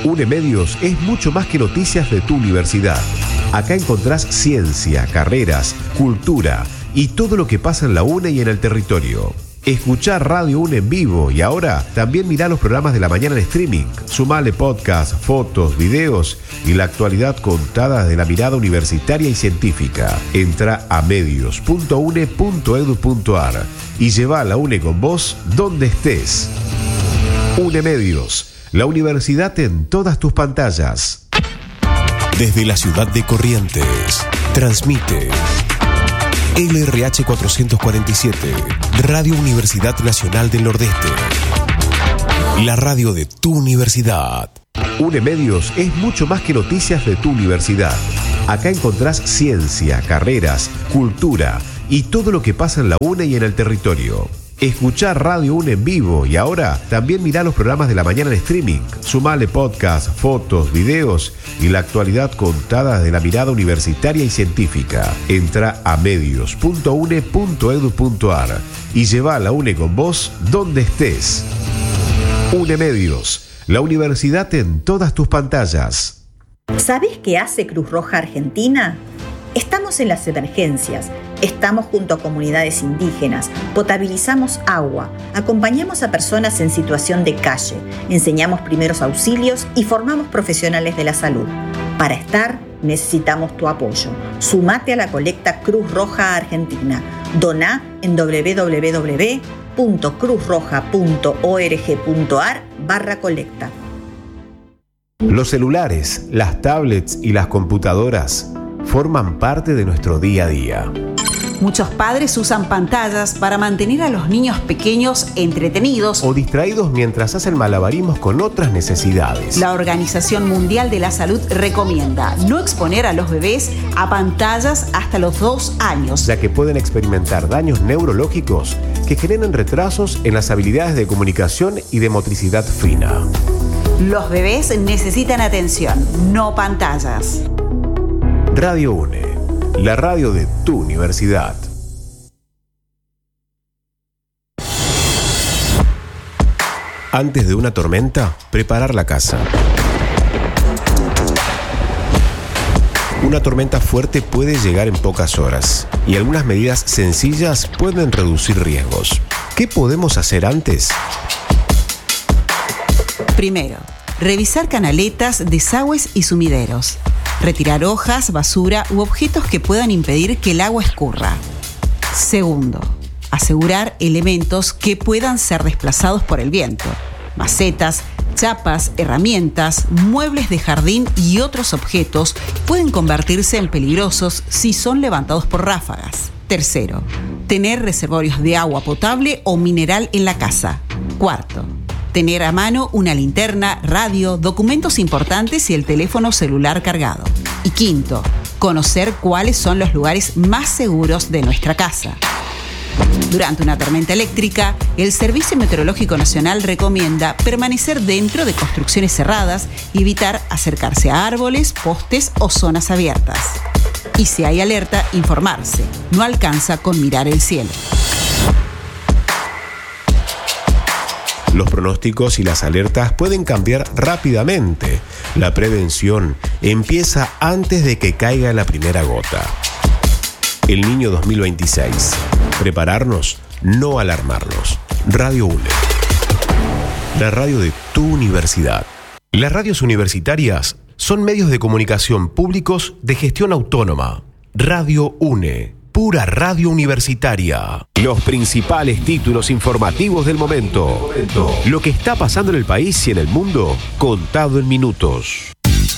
UNEMedios es mucho más que noticias de tu universidad. Acá encontrás ciencia, carreras, cultura y todo lo que pasa en la UNE y en el territorio. Escuchá Radio UNE en vivo y ahora también mirá los programas de la mañana en streaming. Sumale podcast, fotos, videos y la actualidad contada desde la mirada universitaria y científica. Entrá a medios.une.edu.ar y lleva a la UNE con vos donde estés. UNEMedios, la universidad en todas tus pantallas. Desde la ciudad de Corrientes, transmite LRH 447, Radio Universidad Nacional del Nordeste. La radio de tu universidad. UNEMedios es mucho más que noticias de tu universidad. Acá encontrás ciencia, carreras, cultura y todo lo que pasa en la UNE y en el territorio. Escuchá Radio UNE en vivo y ahora también mirá los programas de la mañana en streaming. Sumale podcast, fotos, videos y la actualidad contada desde la mirada universitaria y científica. Entrá a medios.une.edu.ar y lleva a la UNE con vos donde estés. UNEMedios, la universidad en todas tus pantallas. ¿Sabés qué hace Cruz Roja Argentina? Estamos en las emergencias, estamos junto a comunidades indígenas, potabilizamos agua, acompañamos a personas en situación de calle, enseñamos primeros auxilios y formamos profesionales de la salud. Para estar, necesitamos tu apoyo. Sumate a la colecta Cruz Roja Argentina. Doná en www.cruzroja.org.ar/colecta. Los celulares, las tablets y las computadoras forman parte de nuestro día a día. Muchos padres usan pantallas para mantener a los niños pequeños entretenidos o distraídos mientras hacen malabarismos con otras necesidades. La Organización Mundial de la Salud recomienda no exponer a los bebés a pantallas hasta los 2 años, ya que pueden experimentar daños neurológicos que generan retrasos en las habilidades de comunicación y de motricidad fina. Los bebés necesitan atención, no pantallas. Radio UNE, la radio de tu universidad. Antes de una tormenta, preparar la casa. Una tormenta fuerte puede llegar en pocas horas y algunas medidas sencillas pueden reducir riesgos. ¿Qué podemos hacer antes? Primero, revisar canaletas, desagües y sumideros. Retirar hojas, basura u objetos que puedan impedir que el agua escurra. Segundo, asegurar elementos que puedan ser desplazados por el viento. Macetas, chapas, herramientas, muebles de jardín y otros objetos pueden convertirse en peligrosos si son levantados por ráfagas. Tercero, tener reservorios de agua potable o mineral en la casa. Cuarto, tener a mano una linterna, radio, documentos importantes y el teléfono celular cargado. Y quinto, conocer cuáles son los lugares más seguros de nuestra casa. Durante una tormenta eléctrica, el Servicio Meteorológico Nacional recomienda permanecer dentro de construcciones cerradas y evitar acercarse a árboles, postes o zonas abiertas. Y si hay alerta, informarse. No alcanza con mirar el cielo. Los pronósticos y las alertas pueden cambiar rápidamente. La prevención empieza antes de que caiga la primera gota. El Niño 2026. Prepararnos, no alarmarnos. Radio UNE. La radio de tu universidad. Las radios universitarias son medios de comunicación públicos de gestión autónoma. Radio UNE. Pura radio universitaria. Los principales títulos informativos del momento. Lo que está pasando en el país y en el mundo, contado en minutos.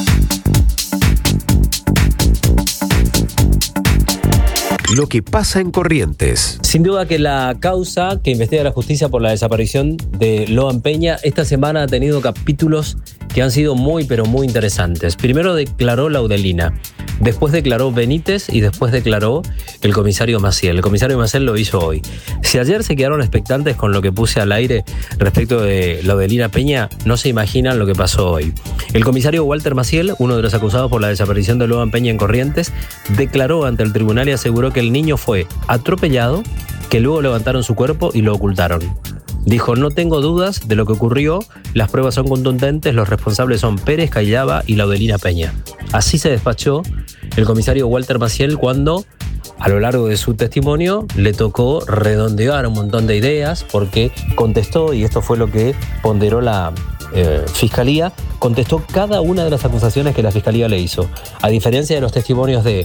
Lo que pasa en Corrientes. Sin duda que la causa que investiga la justicia por la desaparición de Loan Peña esta semana ha tenido capítulos que han sido muy pero muy interesantes. Primero declaró Laudelina, después declaró Benítez y después declaró el comisario Maciel. El comisario Maciel lo hizo hoy. Si ayer se quedaron expectantes con lo que puse al aire respecto de Laudelina Peña, no se imaginan lo que pasó hoy. El comisario Walter Maciel, uno de los acusados por la desaparición de Loan Peña en Corrientes, declaró ante el tribunal y aseguró que el niño fue atropellado, que luego levantaron su cuerpo y lo ocultaron. Dijo: no tengo dudas de lo que ocurrió, las pruebas son contundentes, los responsables son Pérez, Callava y Laudelina Peña. Así se despachó el comisario Walter Maciel cuando, a lo largo de su testimonio, le tocó redondear un montón de ideas, porque contestó, y esto fue lo que ponderó la Fiscalía, contestó cada una de las acusaciones que la Fiscalía le hizo. A diferencia de los testimonios de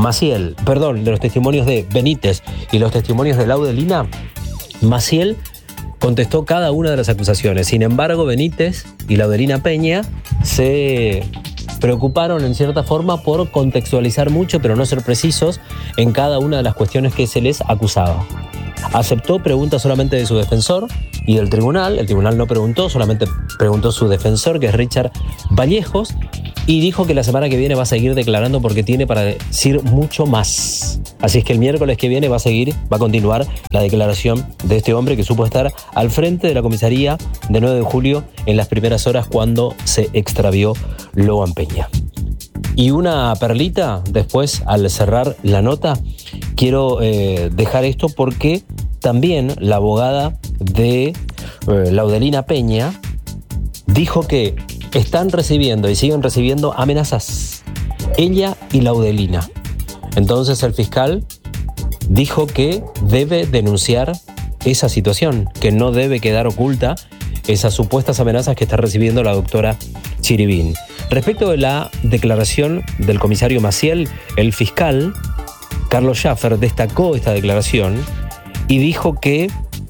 de los testimonios de Benítez y los testimonios de Laudelina, Maciel contestó cada una de las acusaciones. Sin embargo, Benítez y Laudelina Peña se preocuparon en cierta forma por contextualizar mucho, pero no ser precisos en cada una de las cuestiones que se les acusaba. Aceptó preguntas solamente de su defensor y del tribunal. El tribunal no preguntó, solamente preguntó su defensor, que es Richard Vallejos, y dijo que la semana que viene va a seguir declarando porque tiene para decir mucho más. Así es que el miércoles que viene va a continuar la declaración de este hombre que supo estar al frente de la comisaría de 9 de julio en las primeras horas cuando se extravió Loan Peña. Y una perlita, después, al cerrar la nota, quiero dejar esto porque también la abogada de Laudelina Peña dijo que están recibiendo y siguen recibiendo amenazas, ella y Laudelina. Entonces el fiscal dijo que debe denunciar esa situación, que no debe quedar oculta esas supuestas amenazas que está recibiendo la doctora Chiribín. Respecto de la declaración del comisario Maciel, el fiscal Carlos Schaffer destacó esta declaración y dijo que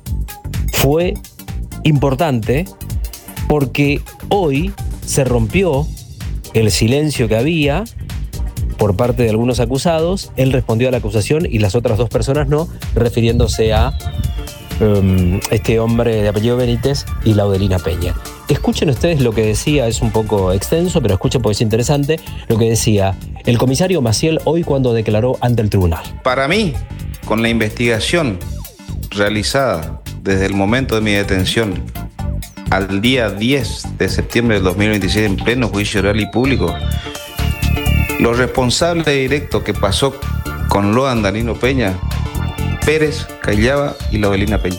fue importante porque hoy se rompió el silencio que había por parte de algunos acusados. Él respondió a la acusación y las otras dos personas no, refiriéndose a este hombre de apellido Benítez y Laudelina Peña. Escuchen ustedes lo que decía, es un poco extenso, pero escuchen porque es interesante lo que decía el comisario Maciel hoy cuando declaró ante el tribunal. Para mí, con la investigación realizada desde el momento de mi detención al día 10 de septiembre del 2026 en pleno juicio oral y público, los responsables directos que pasó con Loan Danilo Peña, Pérez, Callava y Laudelina Peña.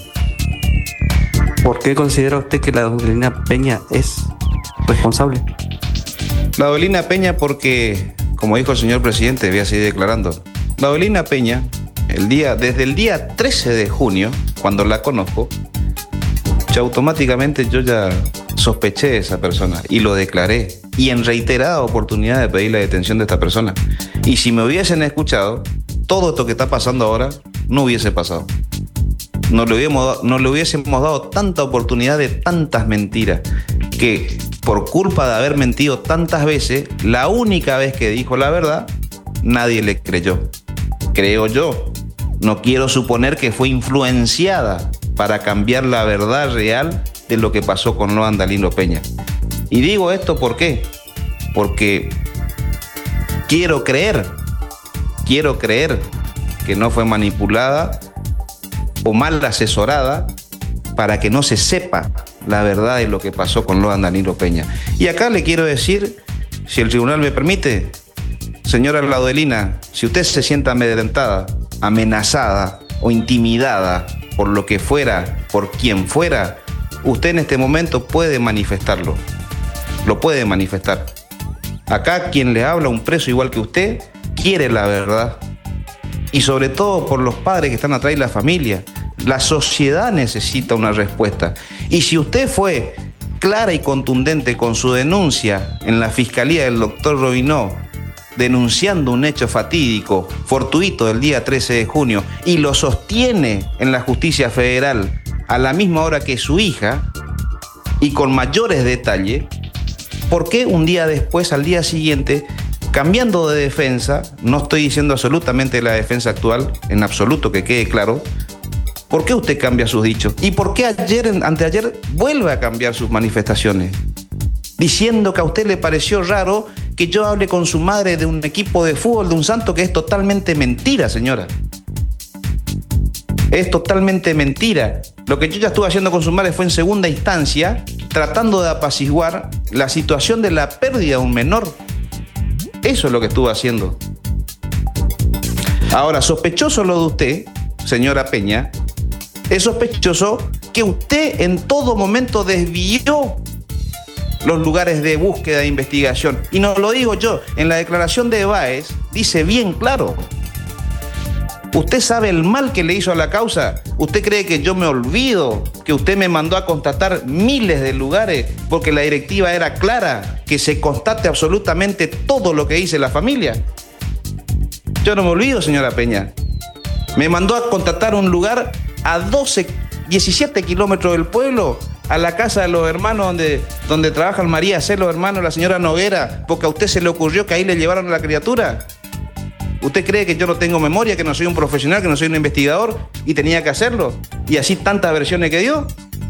¿Por qué considera usted que la Laudelina Peña es responsable? Laudelina Peña porque, como dijo el señor presidente, voy a seguir declarando. Laudelina Peña, desde el día 13 de junio, cuando la conozco, automáticamente yo ya sospeché de esa persona y lo declaré. Y en reiterada oportunidad de pedir la detención de esta persona. Y si me hubiesen escuchado, todo esto que está pasando ahora no hubiese pasado. No le hubiésemos dado tanta oportunidad de tantas mentiras, que por culpa de haber mentido tantas veces, la única vez que dijo la verdad, nadie le creyó. Creo yo. No quiero suponer que fue influenciada para cambiar la verdad real de lo que pasó con Loan Danilo Peña. Y digo esto ¿por qué? Porque quiero creer que no fue manipulada o mal asesorada para que no se sepa la verdad de lo que pasó con Loan Danilo Peña. Y acá le quiero decir, si el tribunal me permite, señora Laudelina, si usted se sienta amedrentada, amenazada o intimidada por lo que fuera, por quien fuera, usted en este momento puede manifestarlo. Lo puede manifestar. Acá quien le habla, un preso igual que usted, quiere la verdad. Y sobre todo por los padres que están atrás y la familia. La sociedad necesita una respuesta. Y si usted fue clara y contundente con su denuncia en la fiscalía del doctor Robinó, denunciando un hecho fatídico, fortuito del día 13 de junio, y lo sostiene en la justicia federal a la misma hora que su hija, y con mayores detalles, ¿por qué un día después, al día siguiente, cambiando de defensa, no estoy diciendo absolutamente la defensa actual, en absoluto, que quede claro, ¿por qué usted cambia sus dichos? ¿Y por qué anteayer, vuelve a cambiar sus manifestaciones? Diciendo que a usted le pareció raro que yo hable con su madre de un equipo de fútbol, de un santo, que es totalmente mentira, señora. Es totalmente mentira. Lo que yo ya estuve haciendo con su madre fue en segunda instancia, tratando de apaciguar la situación de la pérdida de un menor. Eso es lo que estuve haciendo. Ahora, sospechoso lo de usted, señora Peña, es sospechoso que usted en todo momento desvió los lugares de búsqueda e investigación. Y no lo digo yo, en la declaración de Báez dice bien claro. ¿Usted sabe el mal que le hizo a la causa? ¿Usted cree que yo me olvido que usted me mandó a constatar miles de lugares porque la directiva era clara, que se constate absolutamente todo lo que dice la familia? Yo no me olvido, señora Peña. Me mandó a constatar un lugar a 17 kilómetros del pueblo, a la casa de los hermanos donde trabajan María C, los hermanos, la señora Noguera, porque a usted se le ocurrió que ahí le llevaron a la criatura. ¿Usted cree que yo no tengo memoria, que no soy un profesional, que no soy un investigador y tenía que hacerlo? Y así tantas versiones que dio.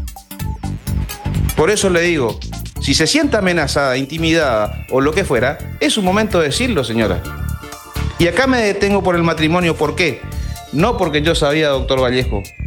Por eso le digo, si se siente amenazada, intimidada o lo que fuera, es un momento de decirlo, señora. Y acá me detengo por el matrimonio. ¿Por qué? No porque yo sabía, doctor Vallejo,